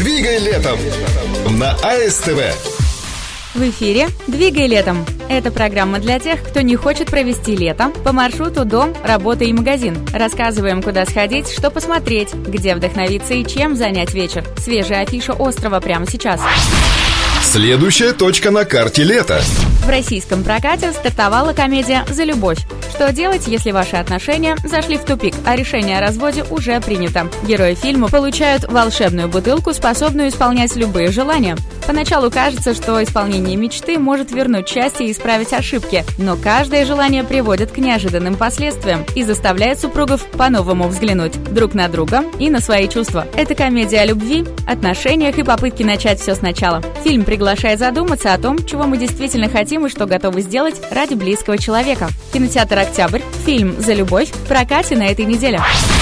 «Двигай летом» на АСТВ. В эфире «Двигай летом». Это программа для тех, кто не хочет провести лето по маршруту дом, работа и магазин. Рассказываем, куда сходить, что посмотреть, где вдохновиться и чем занять вечер. Свежая афиша острова прямо сейчас. Следующая точка на карте лета. В российском прокате стартовала комедия «За любовь». Что делать, если ваши отношения зашли в тупик, а решение о разводе уже принято? Герои фильма получают волшебную бутылку, способную исполнять любые желания. Поначалу кажется, что исполнение мечты может вернуть счастье и исправить ошибки, но каждое желание приводит к неожиданным последствиям и заставляет супругов по-новому взглянуть друг на друга и на свои чувства. Это комедия о любви, отношениях и попытке начать все сначала. Фильм приглашает задуматься о том, чего мы действительно хотим и что готовы сделать ради близкого человека. Кинотеатр «Октябрь», фильм «За любовь» в прокате на этой неделе.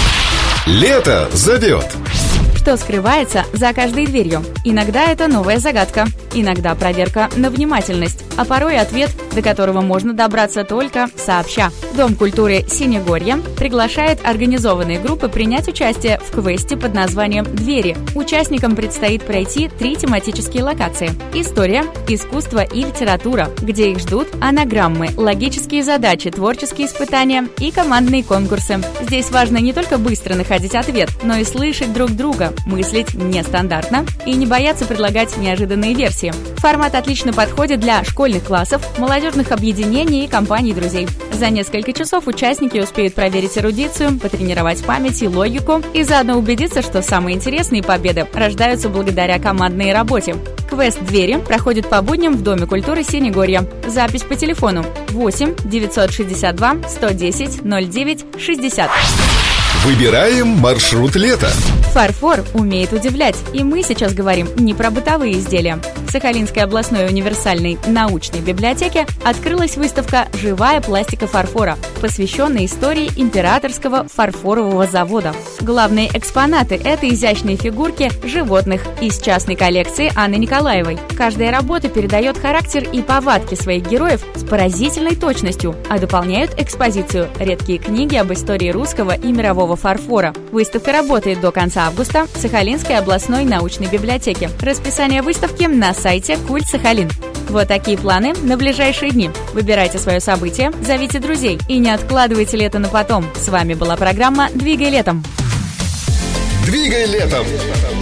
Лето зовет. Что скрывается за каждой дверью? Иногда это новая загадка, иногда проверка на внимательность, а порой ответ, до которого можно добраться только сообща. Дом культуры «Синегорье» приглашает организованные группы принять участие в квесте под названием «Двери». Участникам предстоит пройти 3 тематические локации: история, искусство и литература, где их ждут анаграммы, логические задачи, творческие испытания и командные конкурсы. Здесь важно не только быстро находить ответ, но и слышать друг друга, мыслить нестандартно и не бояться предлагать неожиданные версии. Формат отлично подходит для школьных классов, молодежных объединений и компаний друзей. За несколько часов участники успеют проверить эрудицию, потренировать память и логику и заодно убедиться, что самые интересные победы рождаются благодаря командной работе. Квест «Двери» проходит по будням в Доме культуры «Синегорье». Запись по телефону 8 962 110 09 60. Выбираем маршрут лета. Фарфор умеет удивлять, и мы сейчас говорим не про бытовые изделия. В Сахалинской областной универсальной научной библиотеке открылась выставка «Живая пластика фарфора», посвященная истории императорского фарфорового завода. Главные экспонаты – это изящные фигурки животных из частной коллекции Анны Николаевой. Каждая работа передает характер и повадки своих героев с поразительной точностью, а дополняют экспозицию редкие книги об истории русского и мирового фарфора. Выставка работает до конца августа в Сахалинской областной научной библиотеке. Расписание выставки на сайте Культ Сахалин. Вот такие планы на ближайшие дни. Выбирайте свое событие, зовите друзей и не откладывайте лето на потом. С вами была программа «Двигай летом». «Двигай летом»